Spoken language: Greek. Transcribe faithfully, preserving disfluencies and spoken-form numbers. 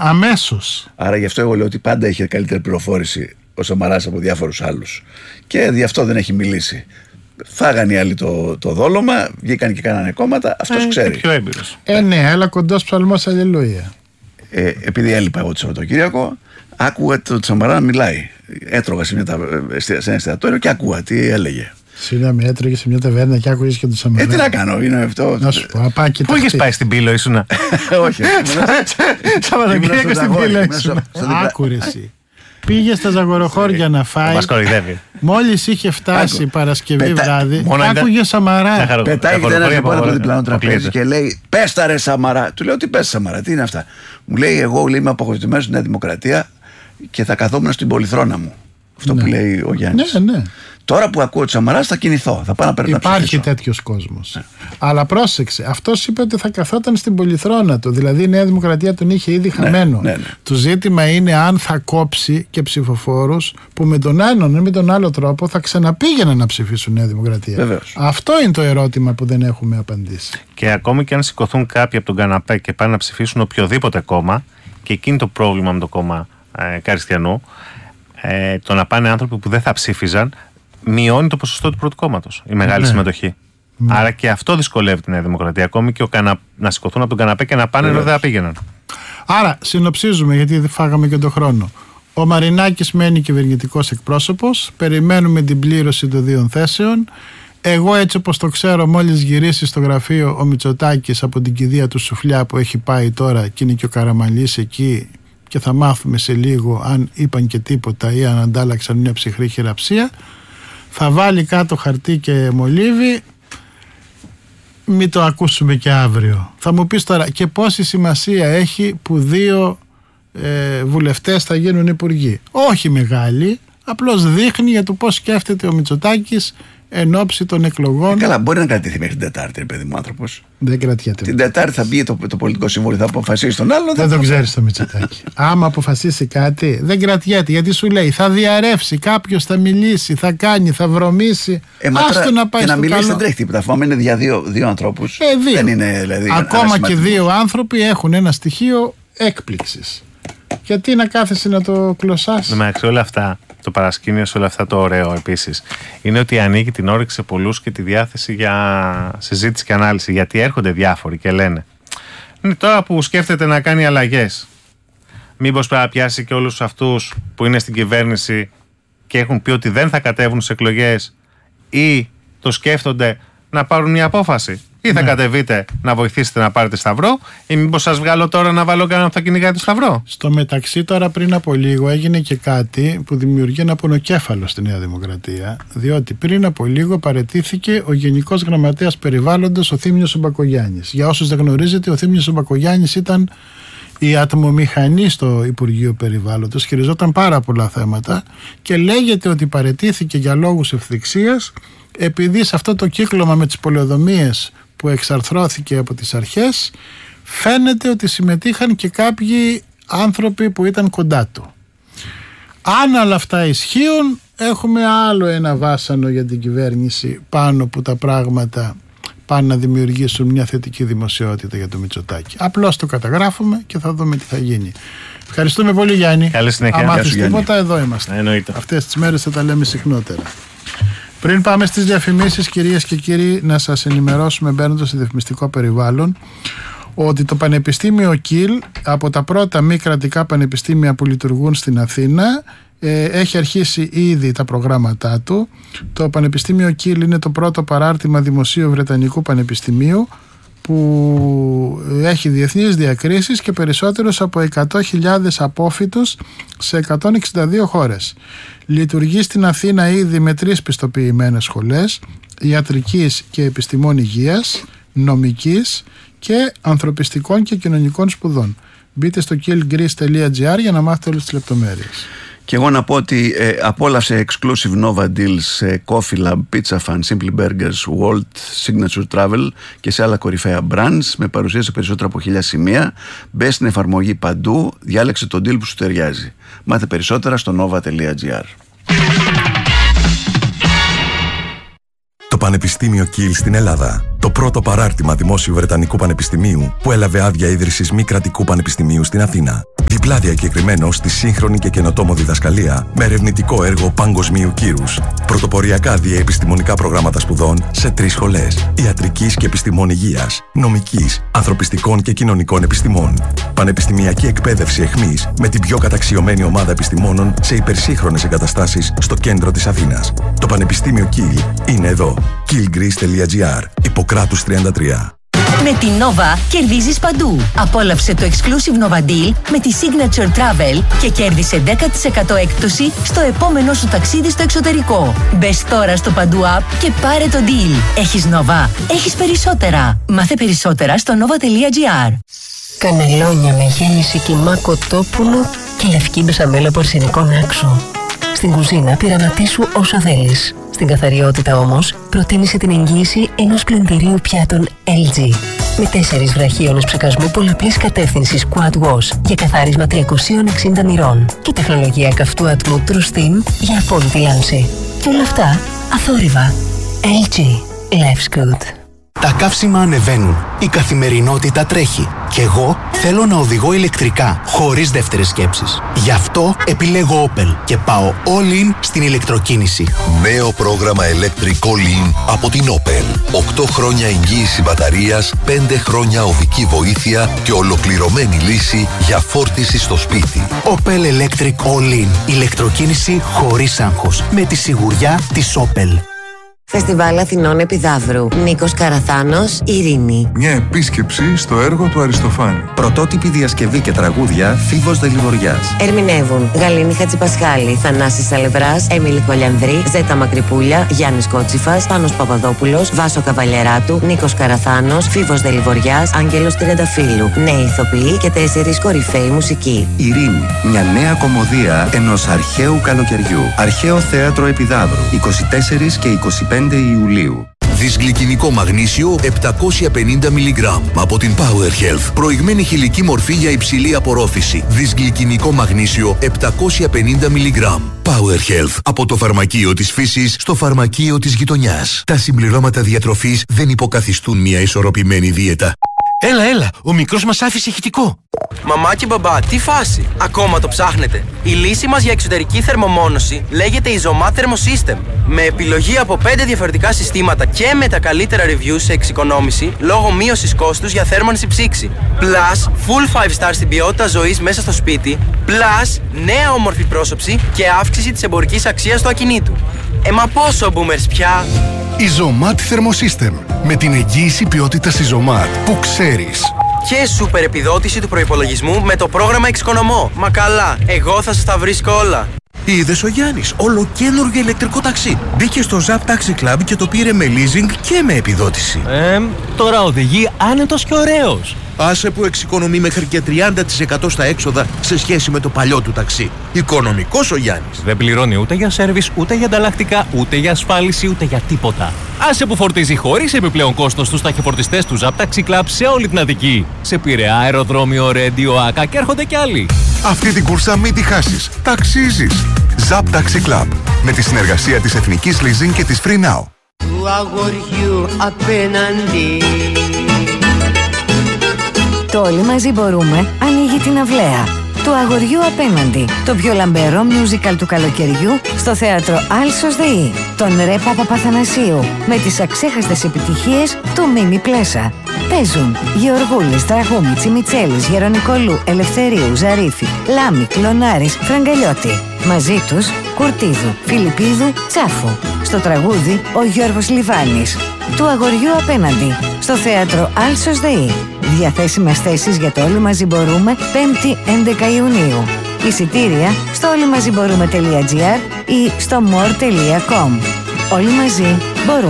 αμέσως. Άρα γι' αυτό εγώ λέω ότι πάντα είχε καλύτερη πληροφόρηση ο Σαμαράς από διάφορους άλλους. Και γι' αυτό δεν έχει μιλήσει. Φάγανε οι άλλοι το, το δόλωμα, βγήκαν και κάνανε κόμματα, αυτός ε, ξέρει. Πιο έμπειρος. Ε, ναι, αλλά κοντός ψαλμός αλληλούια. Ε, επειδή έλειπα εγώ το Σαββατοκύριακο, άκουγα το Σαμαρά να μιλάει. Έτρωγα σε, μια, σε ένα εστιατόριο και άκουγα τι έλεγε. Συγγνώμη, έτρωγε σε μια ταβέρνα και άκουγες και το Σαμαρά. Ε, τι να κάνω, είναι αυτό. Να σου πω, απάκι. Πού είχες πάει στην Πύλο, ήσουνα? Όχι. Σαββατοκύριακο στην Πύλο ήσουνα. Άκουρε εσύ. Πήγε στα Ζαγοροχώρια να φάει. Μας κοροϊδεύει. Μόλις είχε φτάσει Παρασκευή Πετα... βράδυ, άκουγε Σαμαρά. Πετάει ένα λοιπόν από το διπλανό τραπέζι και λέει: πες τα ρε Σαμαρά. Του λέω: τι πες Σαμαρά, τι είναι αυτά? Μου λέει: εγώ είμαι απογοητευμένος στη Νέα Δημοκρατία και θα καθόμουν στην πολυθρόνα μου. Αυτό ναι. που λέει ο Γιάννης. Ναι, ναι. Τώρα που ακούω τη Σαμαρά θα κινηθώ. Θα πάω να παίρνω. Υπάρχει τέτοιος κόσμος. Ναι. Αλλά πρόσεξε, αυτός είπε ότι θα καθόταν στην πολυθρόνα του. Δηλαδή η Νέα Δημοκρατία τον είχε ήδη χαμένο. Ναι, ναι, ναι. Το ζήτημα είναι αν θα κόψει και ψηφοφόρους που με τον έναν ή με τον άλλο τρόπο θα ξαναπήγαιναν να ψηφίσουν Νέα Δημοκρατία. Βεβαίως. Αυτό είναι το ερώτημα που δεν έχουμε απαντήσει. Και ακόμη και αν σηκωθούν κάποιοι από τον καναπέ και πάνε να ψηφίσουν οποιοδήποτε κόμμα, και εκείνη το πρόβλημα με το κόμμα ε, Καριστιανού, ε, το να πάνε άνθρωποι που δεν θα ψήφιζαν, μειώνει το ποσοστό του πρώτου κόμματος, η μεγάλη ναι. συμμετοχή. Ναι. Άρα και αυτό δυσκολεύει τη Νέα Δημοκρατία. Ακόμη και ο κανα... να σηκωθούν από τον καναπέ και να πάνε ενώ δεν θα πήγαιναν. Άρα, συνοψίζουμε, γιατί φάγαμε και τον χρόνο. Ο Μαρινάκης μένει κυβερνητικός εκπρόσωπος. Περιμένουμε την πλήρωση των δύο θέσεων. Εγώ, έτσι όπως το ξέρω, μόλις γυρίσει στο γραφείο ο Μητσοτάκης από την κηδεία του Σουφλιά που έχει πάει τώρα, και είναι και ο Καραμανλής εκεί, και θα μάθουμε σε λίγο αν είπαν και τίποτα ή αν αντάλλαξαν μια ψυχρή χειραψία. Θα βάλει κάτω χαρτί και μολύβι. Μην το ακούσουμε και αύριο. Θα μου πεις τώρα, και πόση σημασία έχει που δύο ε, βουλευτές θα γίνουν υπουργοί? Όχι μεγάλη, απλώς δείχνει για το πώς σκέφτεται ο Μητσοτάκης εν ώψη των εκλογών. Ε, καλά, μπορεί να κρατηθεί μέχρι την Τετάρτη, παιδί μου, άνθρωπος. Δεν κρατιέται. Την Τετάρτη θα μπει το, το πολιτικό συμβούλιο, θα αποφασίσει τον άλλον. Δεν θα... το ξέρεις το Μητσοτάκη. Άμα αποφασίσει κάτι, δεν κρατιέται. Γιατί σου λέει, θα διαρρεύσει, κάποιος θα μιλήσει, θα κάνει, θα βρωμίσει. Ε, άστο να πάει. Και να μιλήσει καλό... δεν τρέχει τίποτα. Αφού είναι για δύο, δύο ανθρώπους. Ε, δύο. Δεν είναι, δηλαδή, ακόμα και δύο άνθρωποι έχουν ένα στοιχείο έκπληξης. Γιατί να κάθεσαι να το κλωσάς? Εντάξει, όλα αυτά. Το παρασκήνιο σε όλα αυτά το ωραίο επίσης είναι ότι ανοίγει την όρεξη σε πολλούς και τη διάθεση για συζήτηση και ανάλυση. Γιατί έρχονται διάφοροι και λένε, τώρα που σκέφτεται να κάνει αλλαγές, μήπως πρέπει να πιάσει και όλους αυτούς που είναι στην κυβέρνηση και έχουν πει ότι δεν θα κατέβουν σε εκλογές, ή το σκέφτονται να πάρουν μια απόφαση? Ή θα ναι. κατεβείτε να βοηθήσετε να πάρετε σταυρό, ή μήπως σας βγάλω τώρα να βάλω κανέναν που θα κυνηγάει το σταυρό? Στο μεταξύ, τώρα πριν από λίγο έγινε και κάτι που δημιουργεί ένα πονοκέφαλο στη Νέα Δημοκρατία, διότι πριν από λίγο παραιτήθηκε ο Γενικός Γραμματέας Περιβάλλοντος, ο Θήμιος ο Μπακογιάννης. Για όσους δεν γνωρίζετε, ο Θήμιος ο Μπακογιάννης ήταν η ατμομηχανή στο Υπουργείο Περιβάλλοντος, χειριζόταν πάρα πολλά θέματα και λέγεται ότι παραιτήθηκε για λόγους ευθυξίας, επειδή σε αυτό το κύκλωμα με τις πολεοδομίες που εξαρθρώθηκε από τις αρχές, φαίνεται ότι συμμετείχαν και κάποιοι άνθρωποι που ήταν κοντά του. Αν όλα αυτά ισχύουν, έχουμε άλλο ένα βάσανο για την κυβέρνηση πάνω που τα πράγματα πάνε να δημιουργήσουν μια θετική δημοσιότητα για το Μητσοτάκη. Απλώς το καταγράφουμε και θα δούμε τι θα γίνει. Ευχαριστούμε πολύ, Γιάννη. Καλή συνέχεια. Αν μάθεις τίποτα, εδώ είμαστε. Εννοείται. Αυτές τις μέρες θα τα λέμε συχνότερα. Πριν πάμε στις διαφημίσεις, κυρίες και κύριοι, να σας ενημερώσουμε, μπαίνοντας στο διαφημιστικό περιβάλλον, ότι το Πανεπιστήμιο Κιλ, από τα πρώτα μη κρατικά πανεπιστήμια που λειτουργούν στην Αθήνα, ε, έχει αρχίσει ήδη τα προγράμματά του. Το Πανεπιστήμιο Κιλ είναι το πρώτο παράρτημα δημοσίου Βρετανικού Πανεπιστημίου που έχει διεθνείς διακρίσεις και περισσότερους από εκατό χιλιάδες απόφοιτους σε εκατόν εξήντα δύο χώρες. Λειτουργεί στην Αθήνα ήδη με τρεις πιστοποιημένες σχολές ιατρικής και επιστημών υγείας, νομικής και ανθρωπιστικών και κοινωνικών σπουδών. Μπείτε στο killgreece τελεία gr για να μάθετε όλες τις λεπτομέρειες. Και εγώ να πω ότι ε, απόλαυσε exclusive Nova deals σε Coffee Lab, Pizza Fan, Simply Burgers, Walt, Signature Travel και σε άλλα κορυφαία brands με παρουσία σε περισσότερα από χίλια σημεία. Μπες στην εφαρμογή παντού, διάλεξε τον deal που σου ταιριάζει. Μάθε περισσότερα στο nova τελεία gr. Το Πανεπιστήμιο Κιλ στην Ελλάδα. Το πρώτο παράρτημα δημόσιου Βρετανικού Πανεπιστημίου που έλαβε άδεια ίδρυσης μη κρατικού πανεπιστημίου στην Αθήνα. Διπλά διακεκριμένο στη σύγχρονη και καινοτόμο διδασκαλία με ερευνητικό έργο παγκοσμίου κύρους. Πρωτοποριακά διαεπιστημονικά προγράμματα σπουδών σε τρεις σχολές: ιατρικής και επιστημών υγείας, νομικής, ανθρωπιστικών και κοινωνικών επιστημών. Πανεπιστημιακή εκπαίδευση εχμής με την πιο καταξιωμένη ομάδα επιστημόνων σε υπερσύγχρονες εγκαταστάσεις στο κέντρο της Αθήνας. Το Πανεπιστήμιο Κιλ είναι εδώ. κιλ τελεία τζι άρ, Ιπποκράτους τριάντα τρία. Με την Nova κερδίζεις παντού. Απόλαυσε το exclusive Nova Deal με τη Signature Travel και κέρδισε δέκα τοις εκατό έκπτωση στο επόμενο σου ταξίδι στο εξωτερικό. Μπες τώρα στο Παντού App και πάρε το deal. Έχεις Nova, έχεις περισσότερα. Μάθε περισσότερα στο nova τελεία τζι άρ. Κανελόνια με γέμιση κιμά κοτόπουλο και λευκή μπεσαμέλα από αρσενικό άξο. Στην κουζίνα πειραματίσου όσα θέλεις. Στην καθαριότητα όμως, προτίμησε την εγγύηση ενός πλυντηρίου πιάτων ελ τζι. Με τέσσερις βραχίονες ψεκασμού πολλαπλής κατεύθυνσης Quad Wash για καθάρισμα τριακόσια εξήντα μοιρών και τεχνολογία καυτού ατμού True Steam για απόλυτη λάμψη. Και όλα αυτά αθόρυβα. ελ τζι. Life's good. Τα καύσιμα ανεβαίνουν, η καθημερινότητα τρέχει και εγώ θέλω να οδηγώ ηλεκτρικά, χωρίς δεύτερες σκέψεις. Γι' αυτό επιλέγω Opel και πάω all in στην ηλεκτροκίνηση. Νέο πρόγραμμα Electric All In από την Opel. οκτώ χρόνια εγγύηση μπαταρίας, πέντε χρόνια οδική βοήθεια και ολοκληρωμένη λύση για φόρτιση στο σπίτι. Opel Electric All In. Ηλεκτροκίνηση χωρίς άγχος. Με τη σιγουριά της Opel. Φεστιβάλ Αθηνών Επιδαύρου. Νίκος Καραθάνος, Ειρήνη. Μια επίσκεψη στο έργο του Αριστοφάνη. Πρωτότυπη διασκευή και τραγούδια Φίβος Δελιβοριάς. Ερμηνεύουν Γαλήνη Χατζηπασχάλη, Θανάσης Σαλευράς, Έμιλη Κολιανδρή, Ζέτα Μακρυπούλια, Γιάννης Κότσιφας, Πάνος Παπαδόπουλος, Βάσο Καβαλιαράτου, Νίκος Καραθάνος, Φίβος Δελιβοριάς, Άγγελος Τριανταφύλου. Νέοι ηθοποιοί και τέσσερις κορυφαίοι μουσικοί. Ειρήνη. Μια νέα κομμωδία ενός αρχαίου καλοκαιριού. Αρχαίο Θέατρο Επιδαύρου. είκοσι τέσσερα και είκοσι πέντε Ιουλίου. Δυσγλυκινικό μαγνήσιο επτακόσια πενήντα μιλιγκράμμ από την Power Health. Προηγμένη χηλική μορφή για υψηλή απορρόφηση. Δυσγλυκινικό μαγνήσιο επτακόσια πενήντα μιλιγκράμμ. Power Health. Από το φαρμακείο της φύσης στο φαρμακείο της γειτονιάς. Τα συμπληρώματα διατροφής δεν υποκαθιστούν μια ισορροπημένη δίαιτα. Έλα, έλα, ο μικρός μας άφησε ηχητικό. Μαμά και μπαμπά, τι φάση, ακόμα το ψάχνετε? Η λύση μας για εξωτερική θερμομόνωση λέγεται Isomat Thermosystem. Με επιλογή από πέντε διαφορετικά συστήματα και με τα καλύτερα reviews σε εξοικονόμηση λόγω μείωσης κόστους για θέρμανση ψήξη. Plus, full five star στην ποιότητα ζωής μέσα στο σπίτι. Plus, νέα όμορφη πρόσωψη και αύξηση της εμπορικής αξίας του ακινήτου. Ε, μα πόσο boomers πια! Isomat Thermosystem. Με την εγγύηση ποιότητας Isomat που ξέρεις. Και σούπερ επιδότηση του προϋπολογισμού με το πρόγραμμα Εξοικονομώ. Μα καλά, εγώ θα σας τα βρίσκω όλα. Είδες ο Γιάννης, ολοκαίνουργιο ηλεκτρικό ταξί. Μπήκε στο Zap Taxi Club και το πήρε με leasing και με επιδότηση. Ε, τώρα οδηγεί άνετος και ωραίος. Άσε που εξοικονομεί μέχρι και τριάντα τοις εκατό στα έξοδα σε σχέση με το παλιό του ταξί. Οικονομικός ο Γιάννης. Δεν πληρώνει ούτε για σέρβις, ούτε για ανταλλακτικά, ούτε για ασφάλιση, ούτε για τίποτα. Άσε που φορτίζει χωρίς επιπλέον κόστος στους ταχυφορτιστές του Zap Taxi Club σε όλη την Αττική. Σε Πειραιά, αεροδρόμιο, Ρέντιο, Άκα και έρχονται κι άλλοι. Αυτή την κούρσα μην τη χάσεις. Ταξίζεις. Zap Taxi Club. Με τη συνεργασία της Εθνικής Leasing και της Free Now. Του αγοριού απέναντι. Το Όλοι Μαζί Μπορούμε ανοίγει την αυλαία. Του αγοριού απέναντι. Το πιο λαμπερό musical του καλοκαιριού στο θέατρο Άλσος ΔΕΗ. Τον Ρε Παπαπαθανασίου με τις αξέχαστες επιτυχίες του Μίμη Πλέσα. Παίζουν Γεωργούλης, Τραγούμη, Τσιμιτσέλης, Γερονικολού, Ελευθερίου, Ζαρίφη, Λάμη, Κλωνάρης, Φραγκαλιώτη. Μαζί τους Κουρτίδου, Φιλιππίδου, Τσάφου. Στο τραγούδι ο Γιώργος Λιβάνης. Του αγοριού απέναντι στο θέατρο Άλσος ΔΕΗ. Διαθέσιμες θέσεις για το Όλοι Μαζί Μπορούμε πέμπτη έντεκα Ιουνίου. Εισιτήρια στο όλοιμαζιμπορούμε τελεία τζι άρ ή στο more τελεία com. Όλοι μαζί μπορούμε.